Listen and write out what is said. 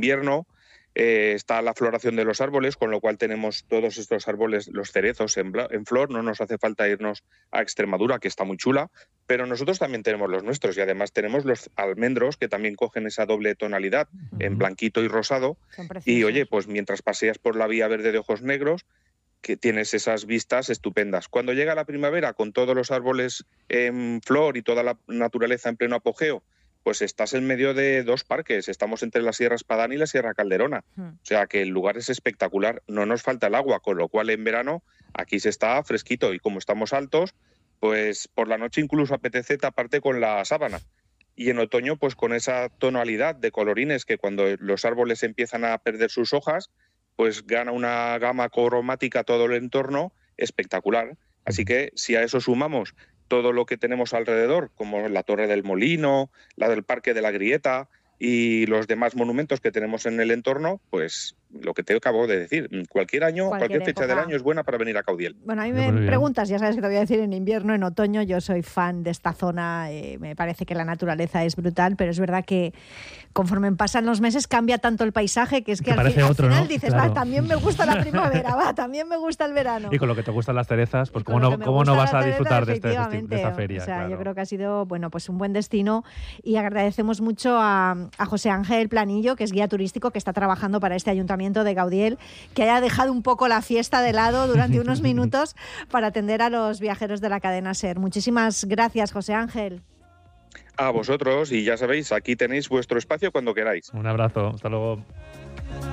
invierno está la floración de los árboles, con lo cual tenemos todos estos árboles, los cerezos en flor. No nos hace falta irnos a Extremadura, que está muy chula, pero nosotros también tenemos los nuestros y además tenemos los almendros que también cogen esa doble tonalidad en blanquito y rosado. Y oye, pues mientras paseas por la vía verde de ojos negros, que tienes esas vistas estupendas. Cuando llega la primavera, con todos los árboles en flor y toda la naturaleza en pleno apogeo, pues estás en medio de dos parques. Estamos entre la Sierra Espadana y la Sierra Calderona. O sea que el lugar es espectacular. No nos falta el agua, con lo cual en verano aquí se está fresquito. Y como estamos altos, pues por la noche incluso apetece taparte con la sábana. Y en otoño, pues con esa tonalidad de colorines que cuando los árboles empiezan a perder sus hojas, pues gana una gama cromática todo el entorno espectacular. Así que si a eso sumamos todo lo que tenemos alrededor, como la Torre del Molino, la del Parque de la Grieta y los demás monumentos que tenemos en el entorno, pues lo que te acabo de decir, cualquier año, cualquier fecha del año es buena para venir a Caudiel. Bueno, a mí me preguntas, ya sabes que te voy a decir en invierno, en otoño, yo soy fan de esta zona, me parece que la naturaleza es brutal, pero es verdad que conforme pasan los meses cambia tanto el paisaje que es que al final, ¿no? Dices, claro, también me gusta la primavera, también me gusta el verano. Y con lo que te gustan las cerezas, pues cómo no vas a disfrutar de esta feria. O sea, yo creo que ha sido, bueno, pues un buen destino y agradecemos mucho a José Ángel Planillo, que es guía turístico, que está trabajando para este ayuntamiento de Gaudiel, que haya dejado un poco la fiesta de lado durante unos minutos para atender a los viajeros de la cadena SER. Muchísimas gracias, José Ángel. A vosotros, y ya sabéis, aquí tenéis vuestro espacio cuando queráis. Un abrazo, hasta luego.